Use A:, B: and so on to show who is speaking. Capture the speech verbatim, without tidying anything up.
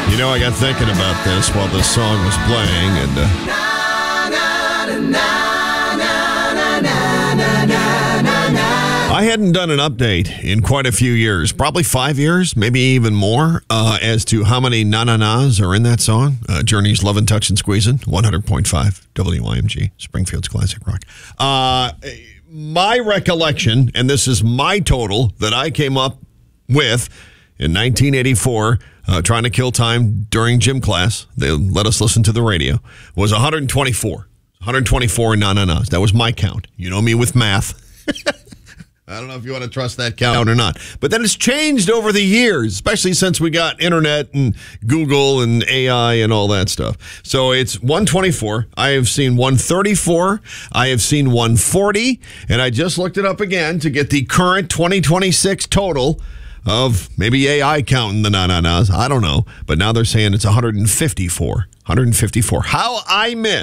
A: You know, I got thinking about this while this song was playing, and uh, I hadn't done an update in quite a few years, probably five years, maybe even more, uh, as to how many na-na-nas are in that song. Uh, Journey's Lovin' Touchin' Squeezin', one hundred point five W Y M G, Springfield's Classic Rock. Uh, my recollection, and this is my total that I came up with in nineteen eighty-four, uh, trying to kill time during gym class, they let us listen to the radio, was one hundred twenty-four. one hundred twenty-four na-na-nas. That was my count. You know me with math. I don't know if you want to trust that count or not. But then it's changed over the years, especially since we got internet and Google and A I and all that stuff. So it's one twenty-four. I have seen one thirty-four. I have seen one forty. And I just looked it up again to get the current twenty twenty-six total of maybe A I counting the na-na-nas. I don't know. But now they're saying it's one hundred fifty-four. one hundred fifty-four. How I missed